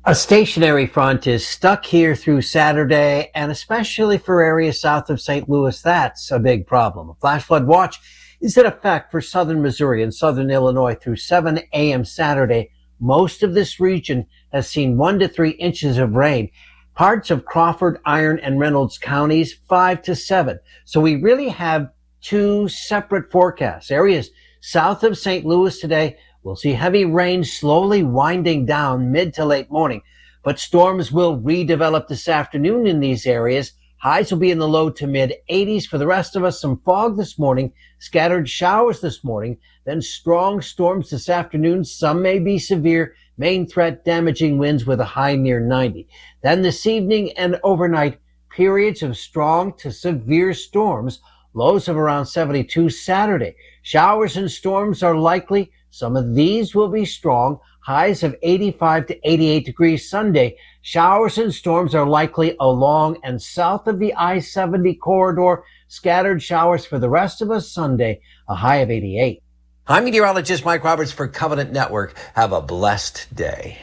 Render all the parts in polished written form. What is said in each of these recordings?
A stationary front is stuck here through Saturday, and especially for areas south of St. Louis, that's a big problem. A flash flood watch is in effect for southern Missouri and southern Illinois through 7 a.m. Saturday. Most of this region has seen 1 to 3 inches of rain. Parts of Crawford, Iron, and Reynolds counties, 5 to 7. So we really have two separate forecasts. Areas south of St. Louis today, we'll see heavy rain slowly winding down mid to late morning, but storms will redevelop this afternoon in these areas. Highs will be in the low to mid 80s. For the rest of us, some fog this morning, scattered showers this morning, then strong storms this afternoon. Some may be severe, main threat damaging winds with a high near 90. Then this evening and overnight, periods of strong to severe storms, lows of around 72 Saturday. Showers and storms are likely. Some of these will be strong, highs of 85 to 88 degrees Sunday. Showers and storms are likely along and south of the I-70 corridor. Scattered showers for the rest of us Sunday, a high of 88. I'm meteorologist Mike Roberts for Covenant Network. Have a blessed day.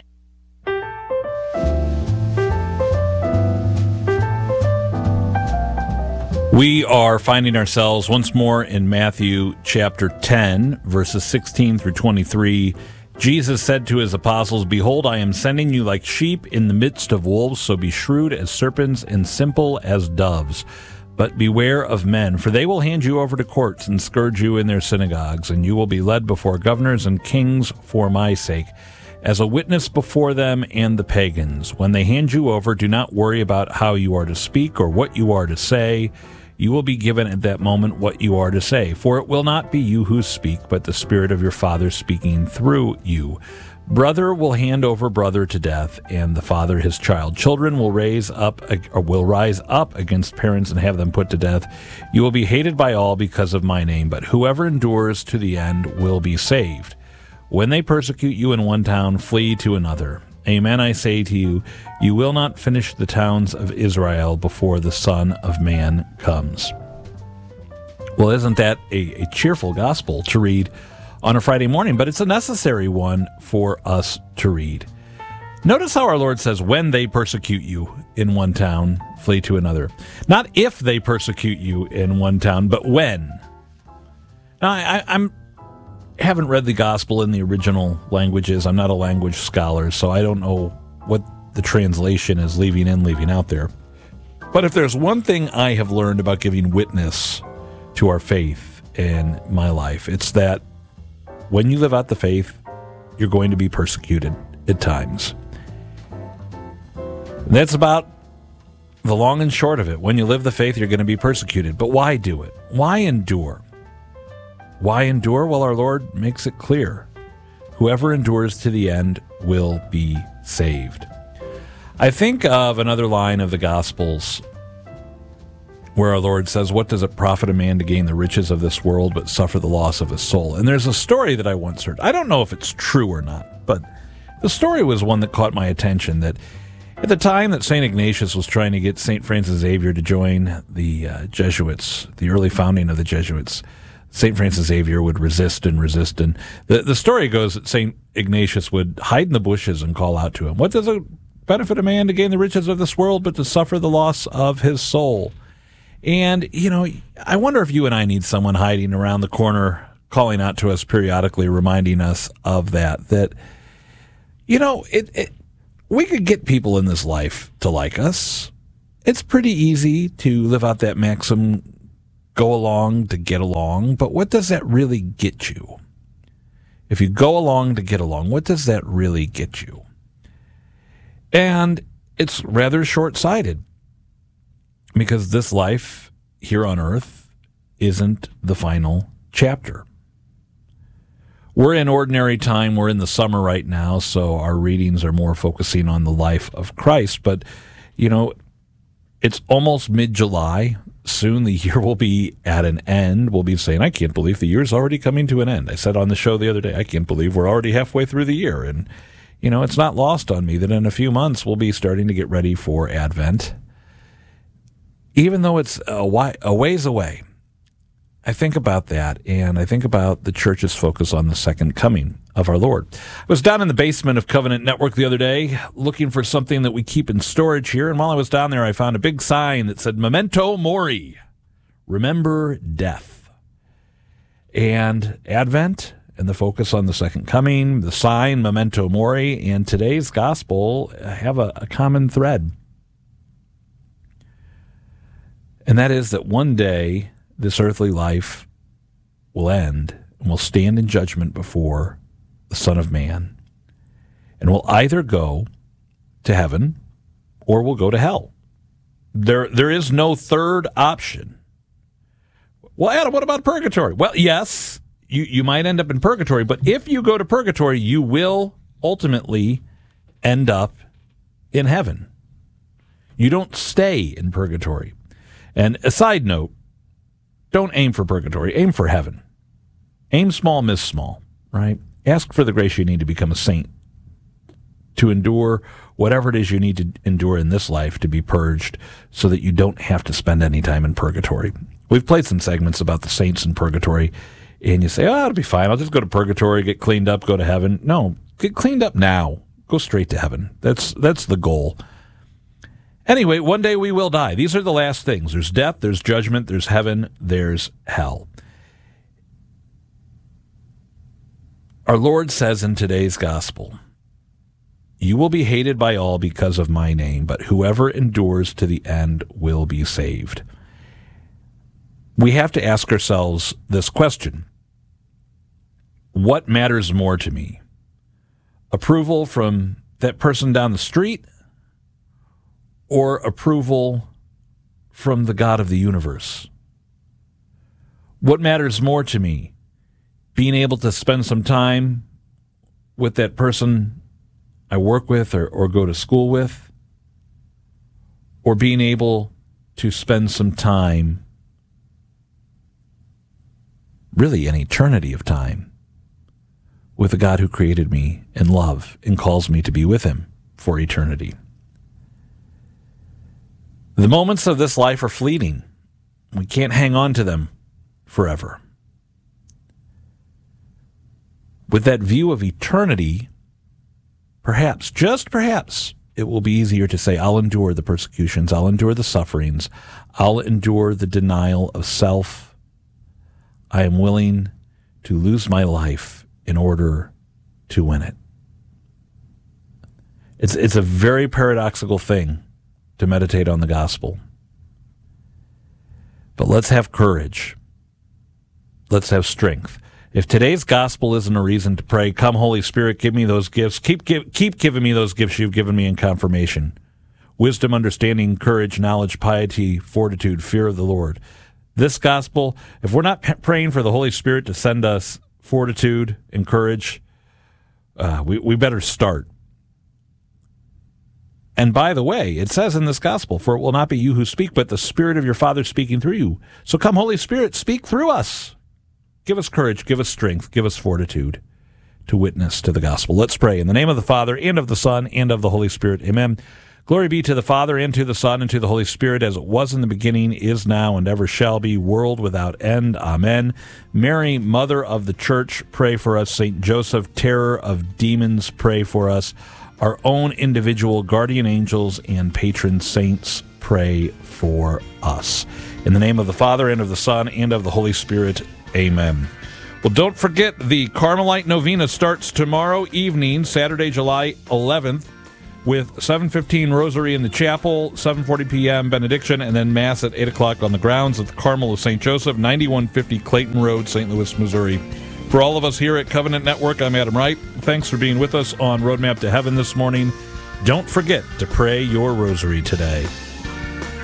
We are finding ourselves once more in Matthew chapter 10, verses 16 through 23. Jesus said to his apostles, "Behold, I am sending you like sheep in the midst of wolves, so be shrewd as serpents and simple as doves. But beware of men, for they will hand you over to courts and scourge you in their synagogues, and you will be led before governors and kings for my sake, as a witness before them and the pagans. When they hand you over, do not worry about how you are to speak or what you are to say. You will be given at that moment what you are to say, for it will not be you who speak, but the Spirit of your Father speaking through you. Brother will hand over brother to death, and the father his child. Children will rise up against parents and have them put to death. You will be hated by all because of my name, but whoever endures to the end will be saved. When they persecute you in one town, flee to another. Amen, I say to you, you will not finish the towns of Israel before the Son of Man comes." Well, isn't that a cheerful gospel to read on a Friday morning? But it's a necessary one for us to read. Notice how our Lord says, when they persecute you in one town, flee to another. Not if they persecute you in one town, but when. Now, I haven't read the gospel in the original languages. I'm not a language scholar, so I don't know what the translation is leaving in, leaving out there. But if there's one thing I have learned about giving witness to our faith in my life, it's that when you live out the faith, you're going to be persecuted at times. And that's about the long and short of it. When you live the faith, you're going to be persecuted. But why do it? Why endure? Why endure? Well, our Lord makes it clear. Whoever endures to the end will be saved. I think of another line of the Gospels where our Lord says, "What does it profit a man to gain the riches of this world but suffer the loss of his soul?" And there's a story that I once heard. I don't know if it's true or not, but the story was one that caught my attention, that at the time that St. Ignatius was trying to get St. Francis Xavier to join the Jesuits, the early founding of the Jesuits, St. Francis Xavier would resist. And the story goes that St. Ignatius would hide in the bushes and call out to him, "What does it benefit a man to gain the riches of this world but to suffer the loss of his soul?" And, I wonder if you and I need someone hiding around the corner, calling out to us periodically, reminding us of that, we could get people in this life to like us. It's pretty easy to live out that maxim, go along to get along, but what does that really get you? If you go along to get along, what does that really get you? And it's rather short-sighted, because this life here on earth isn't the final chapter. We're in ordinary time. We're in the summer right now, so our readings are more focusing on the life of Christ. But, it's almost mid-July. Soon the year will be at an end. We'll be saying, "I can't believe the year's already coming to an end." I said on the show the other day, "I can't believe we're already halfway through the year." And, it's not lost on me that in a few months we'll be starting to get ready for Advent. Even though it's a ways away, I think about that, and I think about the church's focus on the second coming of our Lord. I was down in the basement of Covenant Network the other day looking for something that we keep in storage here, and while I was down there, I found a big sign that said, Memento Mori, remember death. And Advent and the focus on the second coming, the sign, Memento Mori, and today's gospel have a common thread. And that is that one day this earthly life will end and will stand in judgment before the Son of Man, and will either go to heaven or will go to hell. There is no third option. Well, Adam, what about purgatory? Well, yes, you might end up in purgatory, but if you go to purgatory, you will ultimately end up in heaven. You don't stay in purgatory. And a side note, don't aim for purgatory, aim for heaven. Aim small, miss small, right? Ask for the grace you need to become a saint, to endure whatever it is you need to endure in this life to be purged so that you don't have to spend any time in purgatory. We've played some segments about the saints in purgatory, and you say, oh, it'll be fine. I'll just go to purgatory, get cleaned up, go to heaven. No, get cleaned up now. Go straight to heaven. That's the goal. Anyway, one day we will die. These are the last things. There's death, there's judgment, there's heaven, there's hell. Our Lord says in today's gospel, you will be hated by all because of my name, but whoever endures to the end will be saved. We have to ask ourselves this question. What matters more to me? Approval from that person down the street, or approval from the God of the universe? What matters more to me? Being able to spend some time with that person I work with or go to school with, or being able to spend some time, really an eternity of time, with the God who created me in love and calls me to be with him for eternity. The moments of this life are fleeting. We can't hang on to them forever. With that view of eternity, perhaps, just perhaps, it will be easier to say, I'll endure the persecutions, I'll endure the sufferings, I'll endure the denial of self. I am willing to lose my life in order to win it. It's a very paradoxical thing to meditate on the gospel. But let's have courage. Let's have strength. If today's gospel isn't a reason to pray, come Holy Spirit, give me those gifts. Keep giving me those gifts you've given me in confirmation. Wisdom, understanding, courage, knowledge, piety, fortitude, fear of the Lord. This gospel, if we're not praying for the Holy Spirit to send us fortitude and courage, we better start. And by the way, it says in this gospel, for it will not be you who speak, but the Spirit of your Father speaking through you. So come, Holy Spirit, speak through us. Give us courage, give us strength, give us fortitude to witness to the gospel. Let's pray. In the name of the Father, and of the Son, and of the Holy Spirit. Amen. Glory be to the Father, and to the Son, and to the Holy Spirit, as it was in the beginning, is now, and ever shall be, world without end. Amen. Mary, Mother of the Church, pray for us. Saint Joseph, terror of demons, pray for us. Our own individual guardian angels and patron saints, pray for us. In the name of the Father, and of the Son, and of the Holy Spirit. Amen. Well, don't forget, the Carmelite Novena starts tomorrow evening, Saturday, July 11th, with 7:15 Rosary in the chapel, 7:40 p.m. benediction, and then Mass at 8 o'clock on the grounds of the Carmel of St. Joseph, 9150 Clayton Road, St. Louis, Missouri. For all of us here at Covenant Network, I'm Adam Wright. Thanks for being with us on Roadmap to Heaven this morning. Don't forget to pray your rosary today.